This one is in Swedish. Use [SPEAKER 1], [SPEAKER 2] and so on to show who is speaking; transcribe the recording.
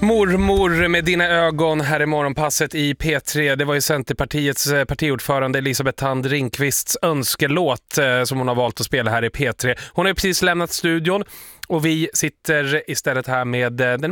[SPEAKER 1] Mormor med dina ögon här i morgonpasset i P3. Det var ju Centerpartiets partiordförande Elisabeth Thand Ringqvists önskelåt som hon har valt att spela här i P3. Hon har ju precis lämnat studion och vi sitter istället här med den